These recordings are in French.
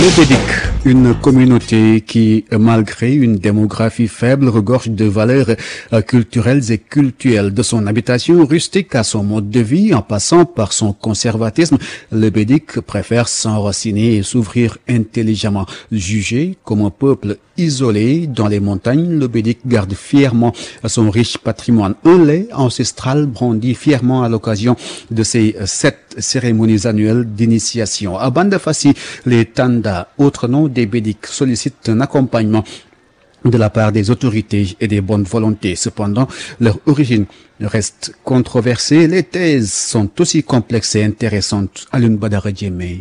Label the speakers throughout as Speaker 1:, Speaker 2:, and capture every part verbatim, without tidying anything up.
Speaker 1: Le Bédic, une communauté qui, malgré une démographie faible, regorge de valeurs culturelles et cultuelles. De son habitation rustique à son mode de vie, en passant par son conservatisme, le Bédic préfère s'enraciner et s'ouvrir intelligemment. Jugé comme un peuple isolé dans les montagnes, le Bédic garde fièrement son riche patrimoine. Un lait ancestral brandi fièrement à l'occasion de ses sept cérémonies annuelles d'initiation. À Bandafassi, les Tanda, autre nom des Bédic, sollicitent un accompagnement de la part des autorités et des bonnes volontés. Cependant, leur origine reste controversée. Les thèses sont aussi complexes et intéressantes. Alun Badara Djemé.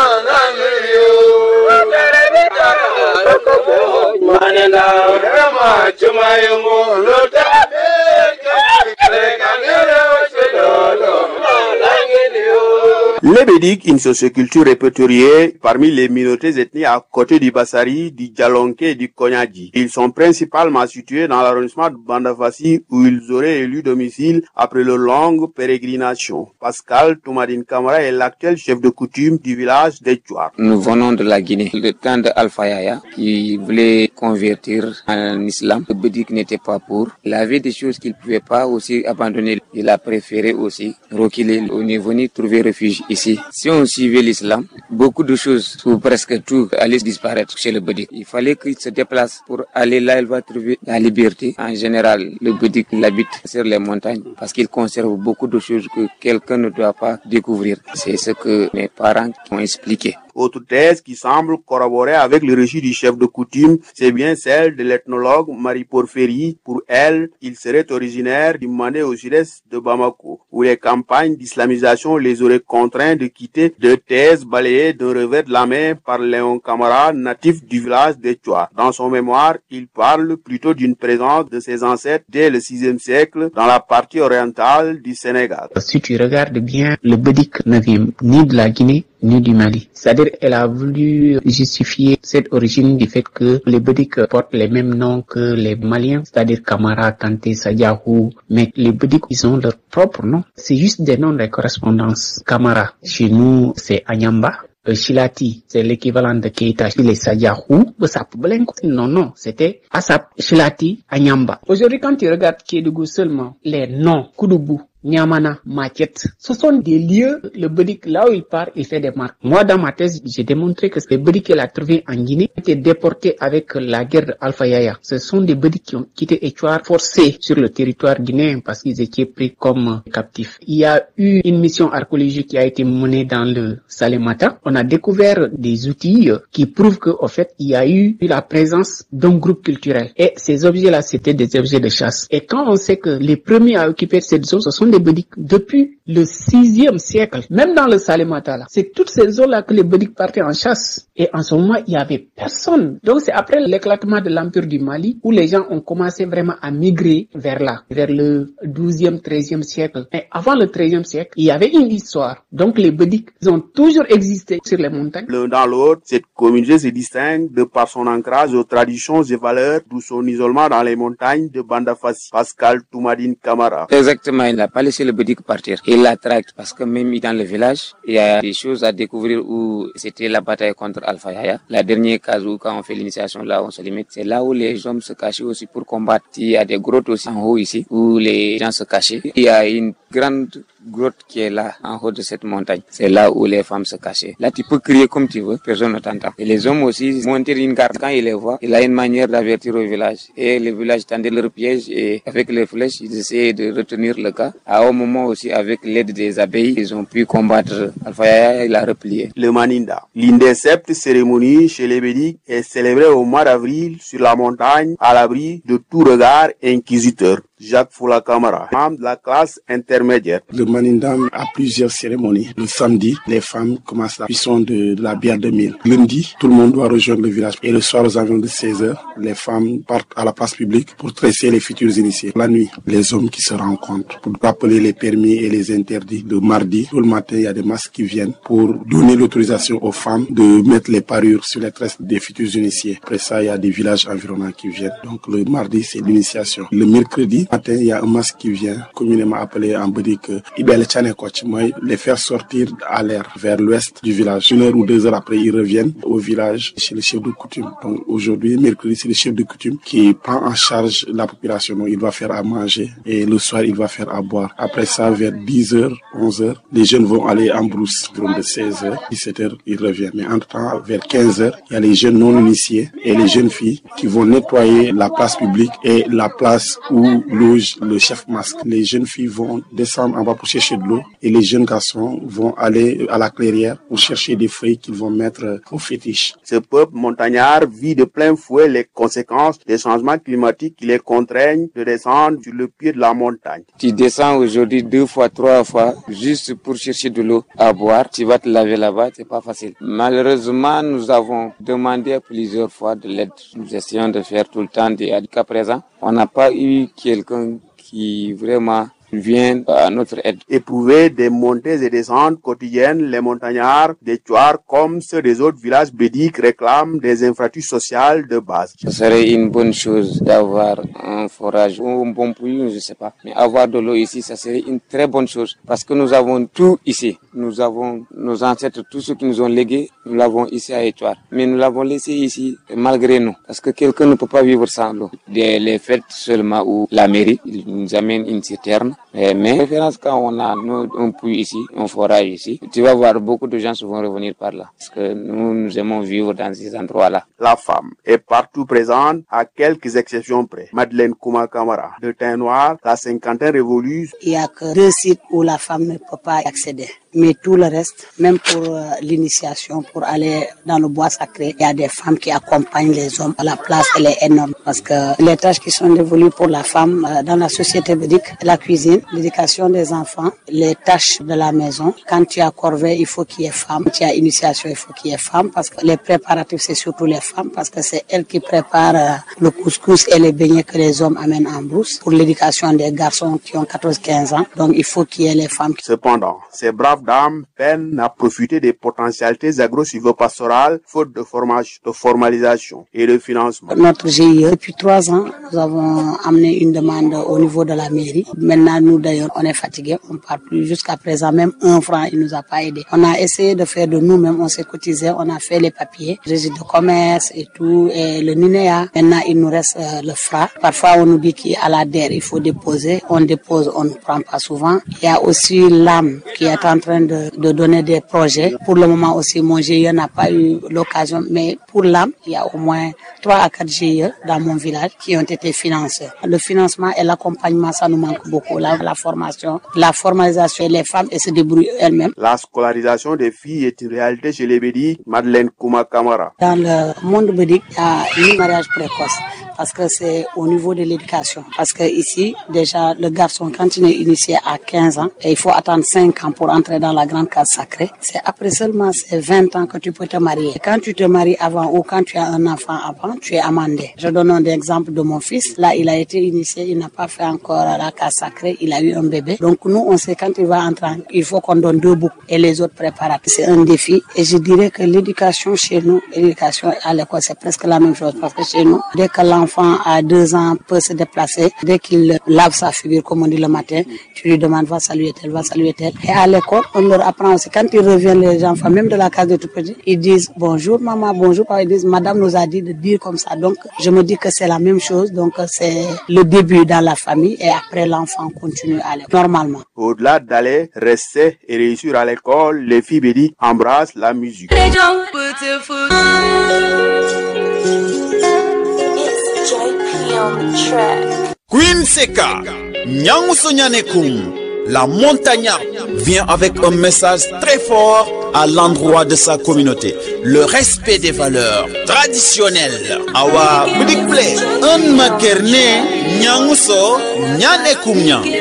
Speaker 2: Les Bédic, une socioculture répertoriée parmi les minorités ethniques à côté du Bassari, du Djalonké et du Konyadji. Ils sont principalement situés dans l'arrondissement de Bandafassi où ils auraient élu domicile après leur longue pérégrination. Pascal Toumadine Kamara est l'actuel chef de coutume du village d'Etchouar.
Speaker 3: Nous venons de la Guinée, le temps de Alpha Yaya qui voulait convertir en islam. Le Bédic n'était pas pour. Il avait des choses qu'il ne pouvait pas aussi abandonner. Il a préféré aussi reculer. On est venu trouver refuge ici. Si on suivait l'islam, beaucoup de choses, ou presque tout, allaient disparaître chez le Bédic. Il fallait qu'il se déplace pour aller là, il va trouver la liberté. En général, le Bédic l'habite sur les montagnes parce qu'il conserve beaucoup de choses que quelqu'un ne doit pas découvrir. C'est ce que mes parents ont expliqué.
Speaker 2: Autre thèse qui semble corroborer avec le récit du chef de coutume, c'est bien celle de l'ethnologue Marie Porphyrie. Pour elle, il serait originaire du Mané au sud-est de Bamako, où les campagnes d'islamisation les auraient contraints de quitter deux thèses balayées d'un revers de la main par Léon Camara, natif du village d'Etchouar. Dans son mémoire, il parle plutôt d'une présence de ses ancêtres dès le sixième siècle dans la partie orientale du Sénégal.
Speaker 4: Si tu regardes bien, le Bédic ne vient ni de la Guinée, ni du Mali. C'est-à-dire, elle a voulu justifier cette origine du fait que les Bédic portent les mêmes noms que les Maliens, c'est-à-dire Kamara, Kanté, Sadiahou, mais les Bédic, ils ont leur propre nom. C'est juste des noms de correspondance. Kamara, chez nous, c'est Anyamba. Euh, Shilati, c'est l'équivalent de Keita chez les Sadiahou. Non, non, c'était Asap, Shilati, Anyamba. Aujourd'hui, quand tu regardes Kédougou seulement, les noms, Koudoubou, Niamana, Maquet, ce sont des lieux, le Bédic, là où il part, il fait des marques. Moi, dans ma thèse, j'ai démontré que le Bédic qu'il a trouvé en Guinée était déporté avec la guerre d'Alpha Yaya. Ce sont des Bédic qui ont quitté Etchouar forcés sur le territoire guinéen parce qu'ils étaient pris comme captifs. Il y a eu une mission archéologique qui a été menée dans le Salémata. On a découvert des outils qui prouvent qu'au fait, il y a eu la présence d'un groupe culturel. Et ces objets-là, c'était des objets de chasse. Et quand on sait que les premiers à occuper cette zone, ce sont des Bédic depuis le sixième siècle, même dans le Salémata là. C'est toutes ces zones-là que les Bédic partaient en chasse. Et en ce moment, il y avait personne. Donc c'est après l'éclatement de l'Empire du Mali où les gens ont commencé vraiment à migrer vers là, vers le douzième, treizième siècle. Mais avant le treizième siècle, il y avait une histoire. Donc les Bédic, ils ont toujours existé sur les montagnes.
Speaker 2: L'un dans l'autre, cette communauté se distingue de par son ancrage aux traditions et valeurs, d'où son isolement dans les montagnes de Bandafassi. Pascal Toumadine Kamara.
Speaker 3: Exactement, il n'a pas laissé le Bédic partir. Il la traque parce que même dans le village, il y a des choses à découvrir où c'était la bataille contre Alpha Yaya. La dernière case où quand on fait l'initiation, là on se limite. C'est là où les hommes se cachaient aussi pour combattre. Il y a des grottes aussi en haut ici où les gens se cachaient. Il y a une grande grotte qui est là en haut de cette montagne. C'est là où les femmes se cachaient. Là tu peux crier comme tu veux, personne ne t'entend. Et les hommes aussi monter une garde quand ils les voient. Il a une manière d'avertir au village. Et le village tendait leur piège et avec les flèches, ils essayaient de retenir le cas. À un moment aussi, avec l'aide des abeilles, ils ont pu combattre Alpha Yaya, il a replié.
Speaker 2: Le Maninda. L'une des sept cérémonies chez les Bédic est célébrée au mois d'avril sur la montagne à l'abri de tout regard inquisiteur. Jacques Foula Kamara, membre de la classe intermédiaire.
Speaker 5: Le Manindam a plusieurs cérémonies. Le samedi, les femmes commencent la cuisson de, de la bière de mille. Lundi, tout le monde doit rejoindre le village. Et le soir, aux environs de seize heures, les femmes partent à la place publique pour tresser les futurs initiés. La nuit, les hommes qui se rencontrent pour rappeler les permis et les interdits. Le mardi, tout le matin, il y a des masses qui viennent pour donner l'autorisation aux femmes de mettre les parures sur les tresses des futurs initiés. Après ça, il y a des villages environnants qui viennent. Donc le mardi, c'est l'initiation. Le mercredi, Matin, il y a un masque qui vient, communément appelé en Bédic Ibele Tchane Koch, les faire sortir à l'air vers l'ouest du village. Une heure ou deux heures après, ils reviennent au village chez le chef de coutume. Donc aujourd'hui, mercredi, c'est le chef de coutume qui prend en charge la population. Donc il va faire à manger et le soir, il va faire à boire. Après ça, vers dix heures, onze heures, les jeunes vont aller en brousse. De seize heures, dix-sept heures, ils reviennent. Mais entre-temps, vers quinze heures, il y a les jeunes non initiés et les jeunes filles qui vont nettoyer la place publique et la place où loge le chef masque. Les jeunes filles vont descendre en bas pour chercher de l'eau et les jeunes garçons vont aller à la clairière pour chercher des feuilles qu'ils vont mettre au fétiche.
Speaker 2: Ce peuple montagnard vit de plein fouet les conséquences des changements climatiques qui les contraignent de descendre sur le pied de la montagne.
Speaker 3: Tu descends aujourd'hui deux fois, trois fois juste pour chercher de l'eau à boire. Tu vas te laver là-bas, c'est pas facile. Malheureusement, nous avons demandé plusieurs fois de l'aide. Nous essayons de faire tout le temps. Jusqu'à présent, on n'a pas eu quelqu'un qui vraiment viennent à notre aide.
Speaker 2: Éprouver des montées et descentes quotidiennes, les montagnards des Tchouar comme ceux des autres villages bédiques réclament des infrastructures sociales de base.
Speaker 3: Ce serait une bonne chose d'avoir un forage ou un bon puits, je ne sais pas. Mais avoir de l'eau ici, ça serait une très bonne chose parce que nous avons tout ici. Nous avons nos ancêtres, tout ce qu'ils nous ont légué, nous l'avons ici à Tchouar. Mais nous l'avons laissé ici malgré nous parce que quelqu'un ne peut pas vivre sans l'eau. Les fêtes seulement où la mairie nous amène une citerne. Mais, mais référence quand on a un puits ici, un forage ici, tu vas voir beaucoup de gens vont revenir par là. Parce que nous, nous aimons vivre dans ces endroits-là.
Speaker 2: La femme est partout présente, à quelques exceptions près. Madeleine Kouma Kamara, de teint noir, la cinquantaine révolue.
Speaker 6: Il n'y a que deux sites où la femme ne peut pas y accéder. Mais tout le reste, même pour euh, l'initiation, pour aller dans le bois sacré, il y a des femmes qui accompagnent les hommes. La place, elle est énorme parce que les tâches qui sont dévolues pour la femme euh, dans la société bédique, la cuisine, l'éducation des enfants, les tâches de la maison. Quand tu as corvée, il faut qu'il y ait femme. Quand tu as initiation, il faut qu'il y ait femme parce que les préparatifs, c'est surtout les femmes parce que c'est elles qui préparent euh, le couscous et les beignets que les hommes amènent en brousse. Pour l'éducation des garçons qui ont quatorze quinze ans, donc il faut qu'il y ait les femmes.
Speaker 2: Cependant, ces braves dames peinent à profiter des potentialités agro-silvopastorales faute de formation, de formalisation et de financement.
Speaker 6: Notre G I E, depuis trois ans, nous avons amené une demande au niveau de la mairie. Maintenant, nous d'ailleurs, on est fatigués, on ne parle plus. Jusqu'à présent, même un franc, il nous a pas aidé. On a essayé de faire de nous-mêmes, on s'est cotisé, on a fait les papiers, registre de commerce et tout, et le NINEA. Maintenant, il nous reste euh, le F R A. Parfois, on nous dit qu'à la D E R, il faut déposer. On dépose, on ne prend pas souvent. Il y a aussi l'A M qui est en train de de donner des projets. Pour le moment aussi, mon G I E n'a pas eu l'occasion, mais pour l'A M, il y a au moins trois à quatre G I E dans mon village qui ont été financés. Le financement et l'accompagnement, ça nous manque beaucoup. La, la formation, la formalisation, les femmes, elles se débrouillent elles-mêmes.
Speaker 2: La scolarisation des filles est une réalité chez les bédiques. Madeleine Kouma Kamara.
Speaker 6: Dans le monde bédique, il y a le mariage précoce parce que c'est au niveau de l'éducation. Parce que ici, déjà, le garçon, quand il est initié à quinze ans, et il faut attendre cinq ans pour entrer dans la grande case sacrée. C'est après seulement ces vingt ans que tu peux te marier. Et quand tu te maries avant ou quand tu as un enfant avant, tu es amendé. Je donne un exemple de mon fils. Là, il a été initié, il n'a pas fait encore la case sacrée, il a eu un bébé. Donc nous, on sait quand il va entrer, il faut qu'on donne deux boucles et les autres préparatifs. C'est un défi. Et je dirais que l'éducation chez nous, l'éducation à l'école, c'est presque la même chose. Parce que chez nous, dès que l'enfant a deux ans peut se déplacer, dès qu'il lave sa figure, comme on dit le matin, tu lui demandes, va saluer tel, va saluer tel. Et à l'école, on leur apprend aussi. Quand ils reviennent, les enfants, même de la case de tout petit, ils disent bonjour maman, bonjour papa, ils disent madame nous a dit de dire comme ça. Donc, je me dis que c'est la même chose. Donc, c'est le début dans la famille et après l'enfant continue à l'école, normalement.
Speaker 2: Au-delà d'aller, rester et réussir à l'école, les filles bédiques embrassent la musique.
Speaker 7: Queen Seka, Nyang Sonyanekum, la montagnarde vient avec un message très fort à l'endroit de sa communauté. Le respect des valeurs traditionnelles. Awa Bidikple, un makerne, Nyang So, Nyanekum Nyang.